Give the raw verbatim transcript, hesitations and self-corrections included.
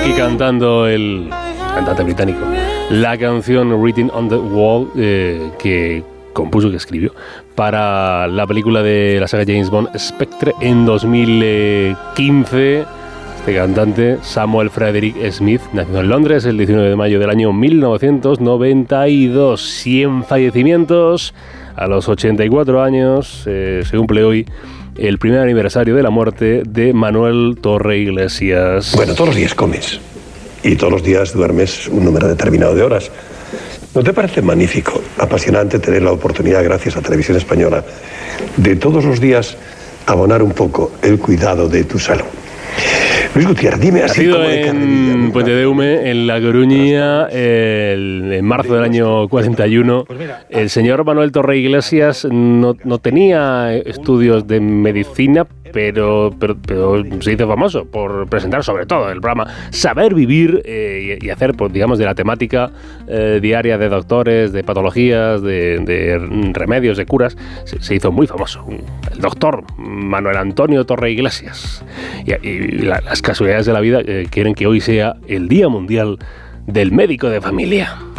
Aquí cantando el cantante británico la canción Written on the Wall eh, que compuso, que escribió para la película de la saga James Bond Spectre en dos mil quince. Este cantante, Samuel Frederick Smith, nació en Londres el diecinueve de mayo del año mil novecientos noventa y dos. cien fallecimientos a los ochenta y cuatro años. Eh, se cumple hoy el primer aniversario de la muerte de Manuel Torre Iglesias. Bueno, todos los días comes y todos los días duermes un número determinado de horas. ¿No te parece magnífico, apasionante tener la oportunidad, gracias a Televisión Española, de todos los días abonar un poco el cuidado de tu salud? Luis Gutiérrez, dime así Nacido como de en Puente de Hume, en La Coruña, el, en marzo del año cuarenta y uno. El señor Manuel Torre Iglesias no, no tenía estudios de medicina, pero, pero, pero se hizo famoso por presentar sobre todo el programa Saber Vivir eh, y, y hacer, pues, digamos, de la temática eh, diaria de doctores, de patologías, de, de remedios, de curas. Se, se hizo muy famoso. El doctor Manuel Antonio Torre Iglesias. Y, y la, las casualidades de la vida eh, quieren que hoy sea el Día Mundial del Médico de Familia.